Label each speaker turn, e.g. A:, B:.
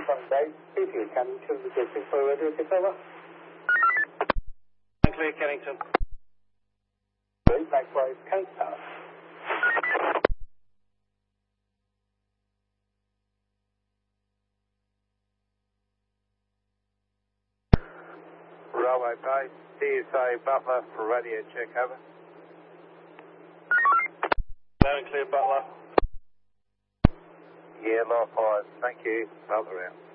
A: Sunday, if you can, to the district for radio, take over.
B: Clear, Kennington.
A: Likewise, Cape Town.
C: Railway base, TSA Butler for radio check, over.
B: Loud and clear, Butler.
C: Yeah, likewise, thank you, Butler out.